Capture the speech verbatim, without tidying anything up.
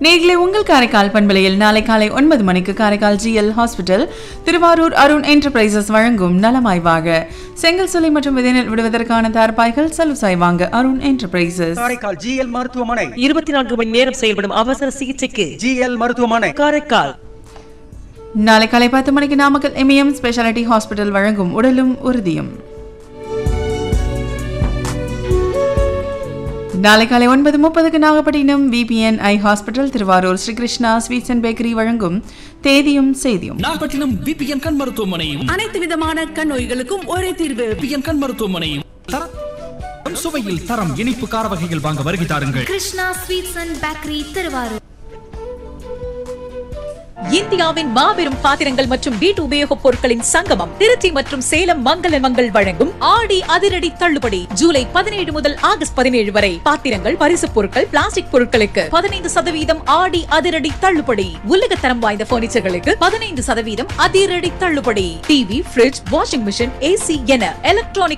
நேர்களை உங்கள் காரைக்கால் பண்பலையில் நாளை காலை ஒன்பது மணிக்கு Karaikal GL hospital Thiruvarur Arun enterprises வழங்கும் நலமாய்வாக செங்கல் சுலை மற்றும் விதைநெல் விடுவதற்கான தார்பாய்கள் சலுசாய் வாங்க அருண் என்டர்பிரைசஸ். காரைக்கால் ஜிஎல் மருத்துவமனை இருபத்தி நான்கு மணி நேரம் செயல்படும் அவசர சிகிச்சைக்கு ஜிஎல் மருத்துவமனை காரைக்கால். நாளை காலை பத்து மணிக்கு நாமக்கல் எம்இஎம் ஸ்பெஷாலிட்டி ஹாஸ்பிட்டல் வழங்கும் உடலும் உறுதியும். நாளை காலை ஒன்பது முப்பதுக்கு Nagapattinam VPN I hospital Thiruvarur Sri Krishna sweets and bakery வழங்கும் தேதியும் செய்தியும். நாகப்பட்டினம் விபிஎன் கண் மருத்துவமனையும் அனைத்து விதமான கண் நோய்களுக்கும் ஒரே தீர்வு. விபிஎன் கண் மருத்துவமனையும் சுவையில் தரம் இனிப்பு கார வகைகள் வாங்க வருகை தாருங்கள். Krishna sweets and bakery Thiruvarur. இந்தியாவின் மாபெரும் பாத்திரங்கள் மற்றும் வீட்டு உபயோகப் பொருட்களின் சங்கமம் திருச்சி மற்றும் சேலம் மங்கள மங்கள் வழங்கும் ஆடி அதிரடி தள்ளுபடி ஜூலை பதினேழு முதல் ஆகஸ்ட் பதினேழு வரை பாத்திரங்கள் பரிசுப் பொருட்கள் பிளாஸ்டிக் பொருட்களுக்கு பதினைந்து சதவீதம் ஆடி அதிரடி தள்ளுபடி. உலகத்தரம் வாய்ந்த பர்னிச்சர்களுக்கு பதினைந்து சதவீதம் அதிரடி தள்ளுபடி. TV, bridge, washing machine, AC என எலக்ட்ரானிக்